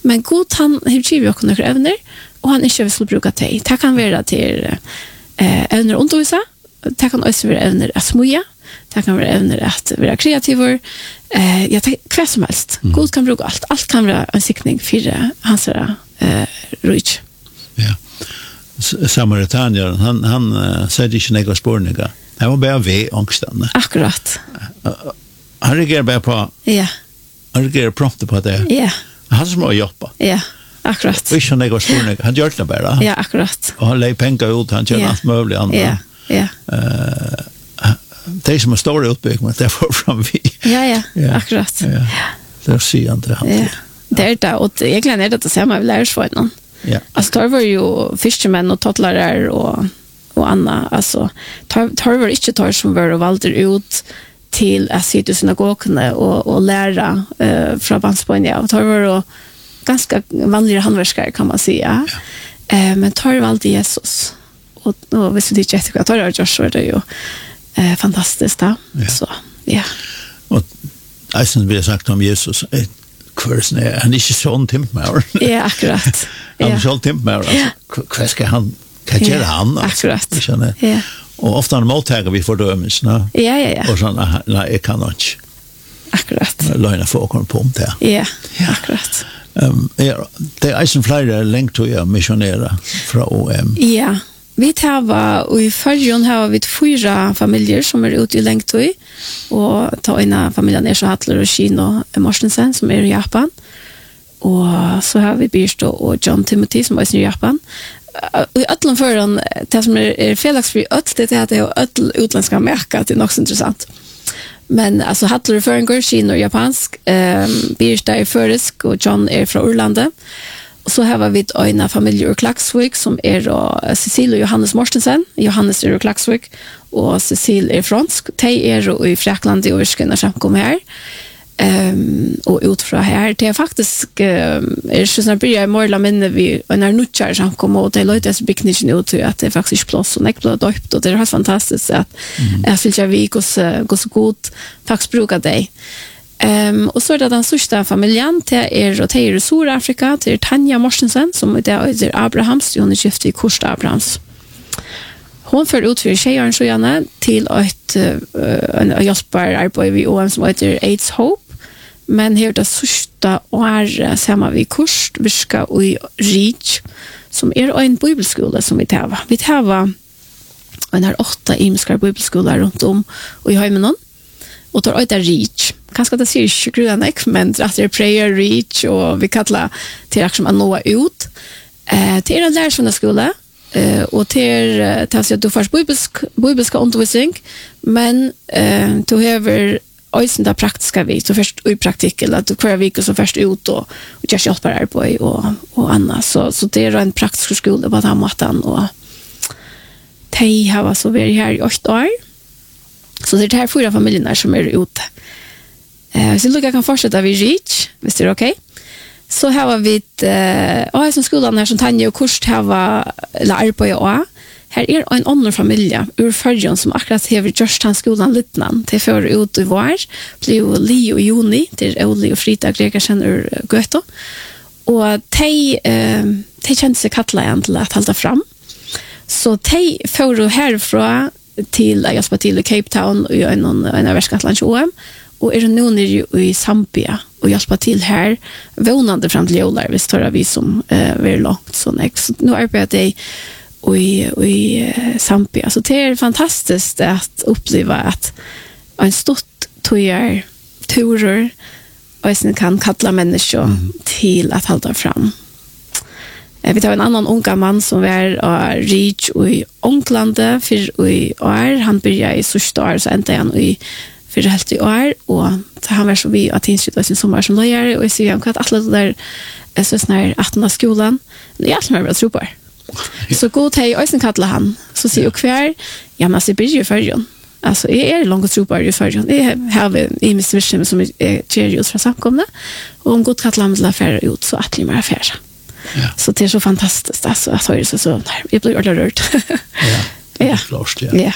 Men god han har givet oss några evner, och han inte vill bruka det. Det kan vara till evner undervisa, det kan också vara evner att smuja, det kan vara evner att vara kreativer, ja, vad som helst. God kan bruka allt. Allt kan vara en siktning för hans rich. Ja. Samaritanien, han säger inte några spårningar. Han var bara ved ångsten. Akkurat. Han reagerar bara på, Ja. han reagerar prompt på det. Ja. Han som har jobba. Ja, akkurat. Och inte några spårningar. Han gör det bara. Ja, akkurat. Och han lägger pengar ut, han gör allt möjligt annat. Ja, ja. Det som är stora utbyggnader, det får fram vi. Ja, akkurat. Ja. Det är syande. Ja. Det är det, och egentligen är det samma vi lär oss för någon. Ja. Alltså tar var ju fiskemen och tottlare och Anna, alltså tar var inte tar som var och valde ut till att sitta i synagogerna och lära från Bandsponja, och tar var ganska vanliga handverkare kan man säga. Ja. Men tar valde Jesus, och visst det inte jättekul tar det så är det ju fantastiskt då. Ja. Så ja. Och jag som vi har sagt om Jesus han är inte sån timpmär. Ja, akkurat. Han är sån timpmär. Vad ska han göra han? Akkurat. Ja. Och ofta en mottager vi får dömes. Ja. Och så, nej, jag kan inte. Akkurat. Lögna få komma på det. Ja, akkurat. Det är en flera längt att missionera från OM. Ja. Vi har i förrjun har vi 4 familjer som är ute i Längtøy, och ta ena familjen är så Hattler och Kino Mortensen som är i Japan, och så har vi Birsto och John Timothy som är i Japan. I ötlen förrjun, det som är felagsfri det är att det är ötl utländska märka, det är också intressant. Men alltså Hattler är förengår, Kino är japansk, Birsto är förisk och John är från Urlande. Och så har vi en familj ur Klaksvik som är Cecil och Johannes Mortensen. Johannes är ur Klaksvik och Cecil är fransk. De är i Fräkland och Ursken som kommer här. Och utifrån här. Det är faktiskt så när börjar morla minne vi när nutchar som kommer och det låter så byggningen ut att det är faktiskt plats och näckblad döpt, och det är helt fantastiskt att jag fyller vi går så gott faktiskt brukar det. Och så är det den sista familjen, det är i Sydafrika, det är Tanja Mortensen som det är Abrahams, hon är gift i Kursta Abrahams. Hon för ut för tjejen så gärna till ett hjälpararbete vid OM som heter AIDS Hope, men här det sista är samma vid kurs virka i Reach som är en bibelskola som vi tar. Vi tar en här 8 imskar bibelskolor runt om och i Heimenon. Och tar ett Reach. Kanske det ser inte grunden, men att det är prayer Reach och vi kallar till att nå ut. Det är en lärarsvännerskola och till att du får bibelska undervisning, men du har också det praktiska vis, så först i praktik eller att du kvar vecka så först ut och just hjälpa dig på och annat. Så det är en praktisk skola på den måten, och de har alltså varit här i 8 år. Så det är här 4 familjerna som är ute. Så jag kan fortsätta vid Reach, hvis det är okej. Så här var vi som skolan här som Tanja och Kurs har arbete och här är en annan familj ur Förrjun som akkurat har gjort den skolan Littnan till för ut i vår. Blev Li och Joni till Oli och Frida Gregersen ur Göto. Och de kände sig kattla till att hålla fram. Så de får härifrån till att hjälpa till i Cape Town och en av världskatlands OM. Och är det nu nere i Zambia och hjälpa till här vånande fram till jolar, visst tar vi som är långt. Så nu arbetar jag i Zambia. Så det är fantastiskt att uppleva att en stort turer och sen kan kalla människor till att hålla fram. Vi tar en annan unga man som var Reach i Onklande för i år. Han började i sista år så ända han i för helt i år, och han var så vi att insluta sin sommar som lärare, och jag ser att alla det där så snär 18 skolan. Det är allt som är super. Så god hej och sen kallar han så ser jag kvar ja men så blir ju förrjun. Alltså är långt super ju förrjun. Det har vi i mission som är cheerios från samkomna, och om god kallar han affär ut så att mer affär. Ja. Så det är så fantastiskt alltså att höra så jag blir alldeles rörd. Ja. Klart, ja.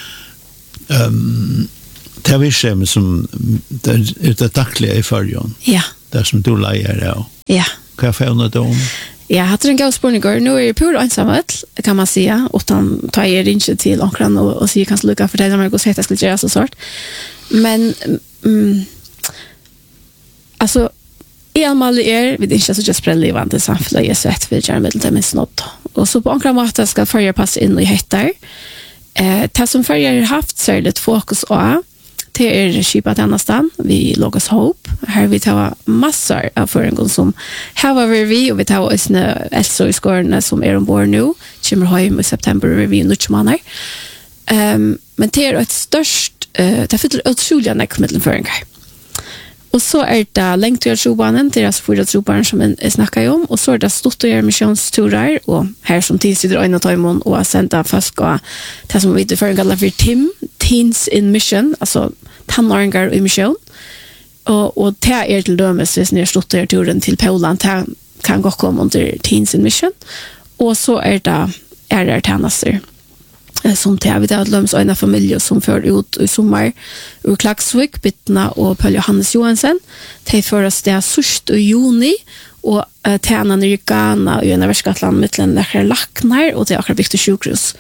Det är som det dagliga i förrjun. Ja. Det som du lejer det. Ja. Vad får du om? Ja, hade en god spårningar. Nu är jag pur ensamhet, kan man säga. Utan tar jag inte till omkring och säger kanske lycka för det. Om jag går så att jag skulle göra så sort. Men, alltså, Elmal vi det inte så just relevant i samhället så att vi gör med det med snott. Och så på andra måter ska förra passa in i hettar. Det som förra har haft så är det fokus på det skipat annanstans. Vi Logos Hope. Här vi tar massor av föreningar som här vi och vi tar också Elsa i skorna som är ombord nu. Kommer hem i september vi nu månader. Men det är ett störst det fyller otroliga näckmittelföreningar. Och så är det längtiga trobanen, deras fyra trobanen som jag snackar om. Och så är det stort och gör missionsturer. Och här som tidsider och en av tajmon och har sänt av fast gå det som vi för en kallar för Teens in Mission. Alltså tannåringar i mission. Och det är till dömes hvis ni har stått där turen till Polen. Det kan gå komma under Teens in Mission. Och så är det tjänster. Som till vi har löms en familj som för ut i sommar ur Klagsvik, Bittna och Paul Johannes Johansen. De föras det sust i juni och tjänar i Ghana och i Universitetland mittlen läkare lacknar och det är akkurat byggt sjukhus.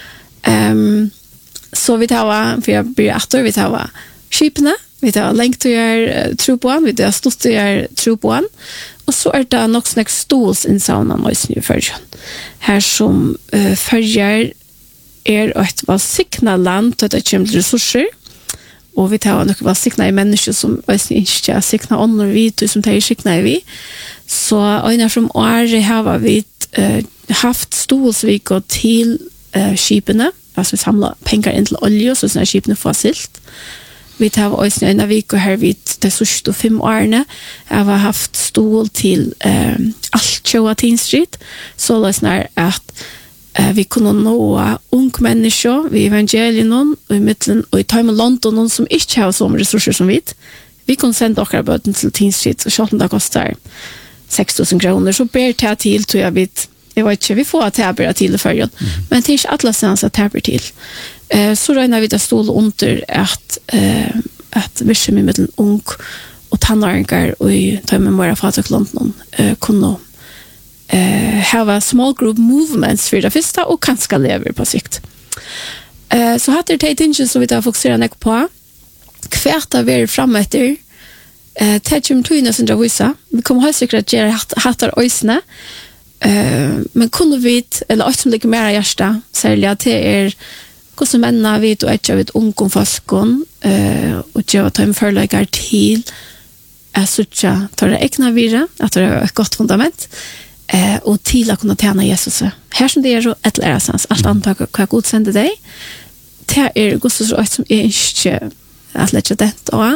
Så vi tar, för jag blir attor, vi tar skipna, vi tar längtiga troboan, vi tar stottiga troboan och så är det nog snäck stolsinsaunan och i förrjön. Här som följer ett valsikna land till att det resurser och vi tar nog valsikna i människor som inte är sikna ånder vi som tar sikna i vi så ögna från år har vi haft stolsvik och till skipene alltså vi samlar pengar in till olja så såna skipene får silt vi tar också en vecka här vid det sista 5 årene jag har haft stol till allt Choa Teen Street så läsnar att vi kunde nå ung människor vid evangelien och i mitten och i time London någon som inte har så resurser som vi kunde sända åkra böten till Teen Street och själv det kostar 6 000 kronor så ber det till tror jag vet inte vi får att det till förrjön men det är inte alla sens att det till så räknar vi det stod under att vi med mitten ung och tannåringar och i time Mora Fatak London kunde have small group movements för det första och kanske lever på sikt. Så hade det tingen så vi tar fokusera på kvarta vi framåter tätchum twina sen vissa vi kommer ha säkert göra hattar ösna men kunde vi eller att som ligger mer hjärta sälja till er konsumenter vet och ett vet ungom faskon och jag tar en förläggar till sucha tar det egna vira att det är ett gott fundament och till att kunna tjäna Jesus. Här som det är så ett lärarsans. Allt antag vad Gud sände dig. Det är Guds råd som är inte att lägga det då.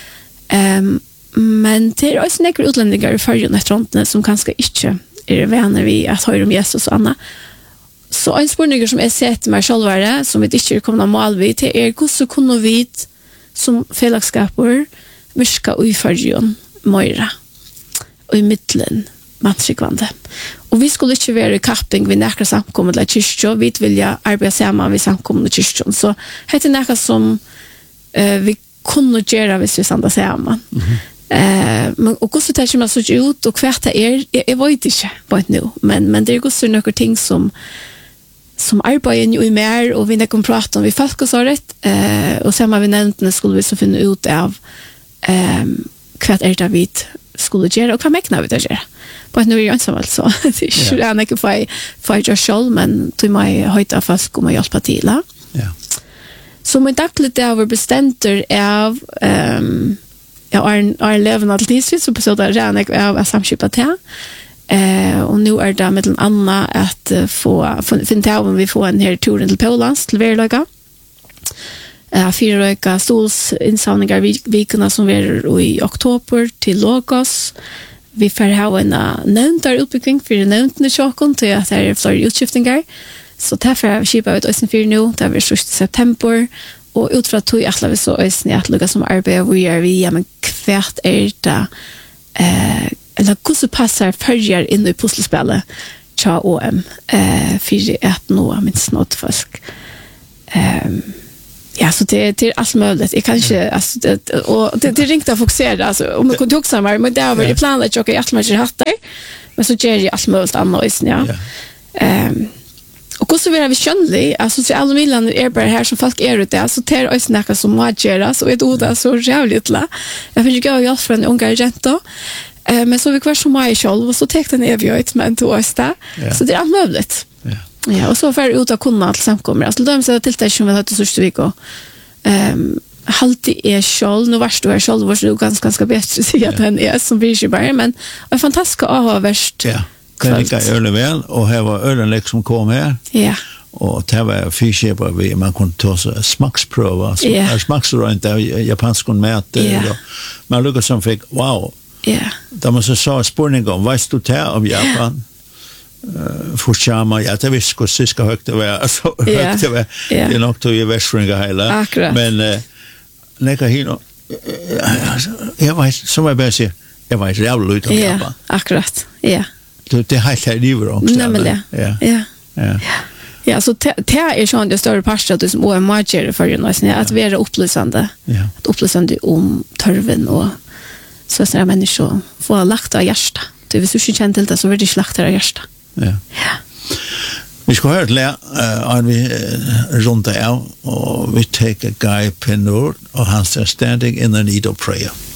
Men det är också några utlänningar i förrjun efter som kanske inte är vänner vid att höra om Jesus och Anna. Så en spårningar som jag ser till mig själva som vi inte kommer att mål vid det är Guds så kunna vi som fällskapor virka i förrjun möjra och i mittlen matsikvande. Och vi skulle inte vara i kapping vid näkra samkommande eller kyrkjö. Vi vilja arbeta samman vid samkommande kyrkjön. Så det är näkra som vi kunde göra hvis vi sanda samman. Men och så tar man så ut och kvarta jag vet inte på ett nu. Men det är också några ting som arbetar ju i mer och vi kan prata om vi folk och så rätt. Och samma vi nämnde skulle vi så finna ut av kvart är det vi skulle göra och vad mäknar vi det göra. Men nu är jag ensam alltså. Det är inte för jag själv, men till mig höjta fast kommer jag hjälpa till. Ja. Så med dagligt det var bestämt av jag är leven alltid så på så där jag av samskipa till. Och nu är det med en annan att finna om vi får en här turen till Polen till Verlaga. 4 veckor stolsinsamlingar vikarna som är i oktober till Logos. Vi får ha en nämndar utbyggning för nämnden i Tjåkon till att det är fler utskiftningar. Så därför har vi kipat ut Östen 4 nu, det är 1 september. Och utifrån tog jag att vi så Östen att lukka som arbetar vi gör vi, ja men kvart är det eller hur så passar följer in i pusselspelet tja OM för att nå minst något folk. Ja, så det är allt möjligt. Jag kanske alltså det ringt att fokusera alltså om man kunde också mer men där var det planerat att jag att man hattar. Men så ger det allt möjligt annars ja. Och hur så vill vi skönlig alltså så alla millan är bara här som folk är ute så tar oss snacka som matchera så ett ord så jävligt la. Jag fick gå jag från unga jenta. Men så vi kvar som mig själv och så täckte den evigt men till oss där. Så det är allt möjligt. Ja, och så för ut att kunna allt samkommer. Alltså de säger till som vi hade så vik och alltid är själv nu vart du är själv var så ganska bättre sig att den är som vi bara men en fantastisk avvärst. Ja. Det gick öle väl och här var ölen liksom kom här. Ja. Och det var fiske på vi man kunde ta så smaksprova så smaksrönt av japansk mat man lukkade som fick wow. Ja. Da man så sa spurning om vet du det om Japan? Fushama, ja, det visste hur syska högt det var, alltså högt det var, det är nog till i västringa hela. Men nekka hino, jag vet, som jag bara säger, jag vet jävla ut om Japan. Ja, akkurat, ja. Det är helt här livet också. Nämligen, ja. Ja, så det är sån det större parstet som OMR för ju att vara upplysande. Ja. Att upplysande om törven och så sådana människor får lagt av hjärta. Det vill så känna till det så vill det slakta av hjärta. Ja. Vi ska höra det att vi runt av och vi tar Guy Pennord och han står standing in the need of prayer.